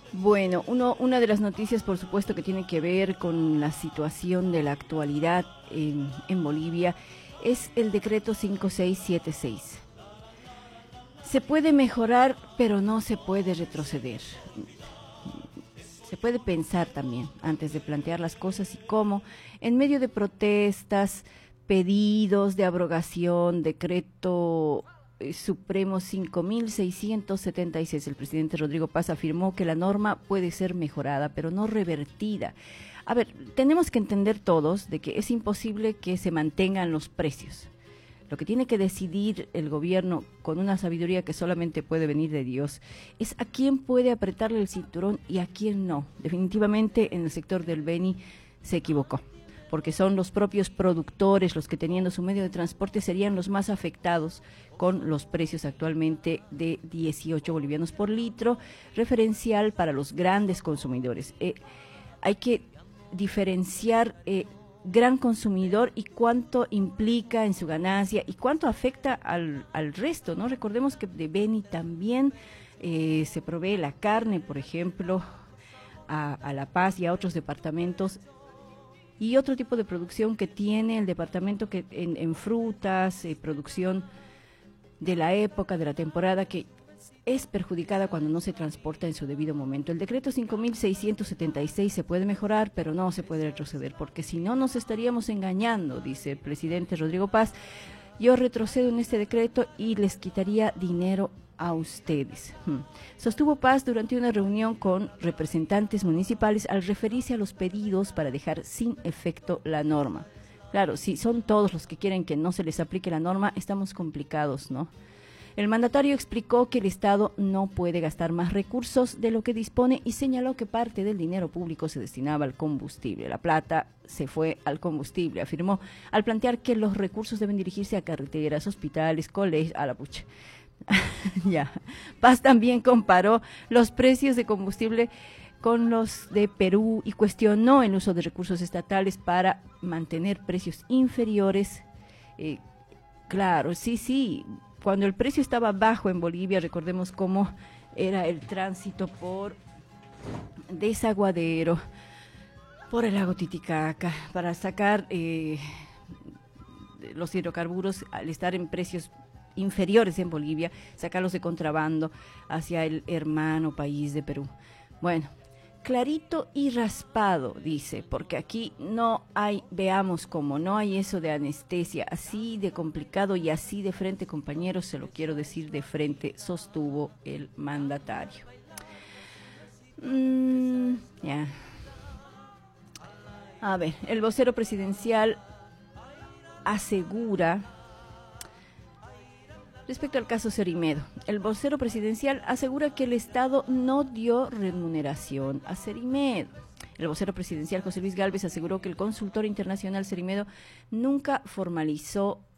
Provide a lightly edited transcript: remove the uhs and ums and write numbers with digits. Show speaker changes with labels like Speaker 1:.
Speaker 1: Bueno, una de las noticias, por supuesto, que tiene que ver con la situación de la actualidad en Bolivia es el decreto 5676. Se puede mejorar, pero no se puede retroceder. Se puede pensar también antes de plantear las cosas y cómo, en medio de protestas, pedidos de abrogación, decreto Supremo 5676, el presidente Rodrigo Paz afirmó que la norma puede ser mejorada, pero no revertida. A ver, tenemos que entender todos de que es imposible que se mantengan los precios. Lo que tiene que decidir el gobierno con una sabiduría que solamente puede venir de Dios es a quién puede apretarle el cinturón y a quién no. Definitivamente en el sector del Beni se equivocó, porque son los propios productores los que teniendo su medio de transporte serían los más afectados con los precios actualmente de 18 bolivianos por litro, referencial para los grandes consumidores. Hay que diferenciar gran consumidor y cuánto implica en su ganancia y cuánto afecta al resto, ¿no? Recordemos que de Beni también se provee la carne, por ejemplo, a La Paz y a otros departamentos, y otro tipo de producción que tiene el departamento que en frutas, producción de la época, de la temporada, que es perjudicada cuando no se transporta en su debido momento. El decreto 5676 se puede mejorar, pero no se puede retroceder, porque si no nos estaríamos engañando, dice el presidente Rodrigo Paz. Yo retrocedo en este decreto y les quitaría dinero a ustedes. Sostuvo Paz durante una reunión con representantes municipales al referirse a los pedidos para dejar sin efecto la norma. Claro, si son todos los que quieren que no se les aplique la norma, estamos complicados, ¿no? El mandatario explicó que el Estado no puede gastar más recursos de lo que dispone y señaló que parte del dinero público se destinaba al combustible. La plata se fue al combustible, afirmó, al plantear que los recursos deben dirigirse a carreteras, hospitales, colegios, a la pucha. Ya. Paz también comparó los precios de combustible con los de Perú y cuestionó el uso de recursos estatales para mantener precios inferiores. Claro, sí. Cuando el precio estaba bajo en Bolivia, recordemos cómo era el tránsito por Desaguadero, por el lago Titicaca, para sacar los hidrocarburos al estar en precios inferiores en Bolivia, sacarlos de contrabando hacia el hermano país de Perú. Bueno, clarito y raspado, dice, porque aquí no hay, veamos cómo, no hay eso de anestesia, así de complicado y así de frente, compañeros, se lo quiero decir de frente, sostuvo el mandatario. Ya. A ver, el vocero presidencial asegura, respecto al caso Cerimedo, el vocero presidencial asegura que el Estado no dio remuneración a Cerimedo. El vocero presidencial José Luis Gálvez aseguró que el consultor internacional Cerimedo nunca formalizó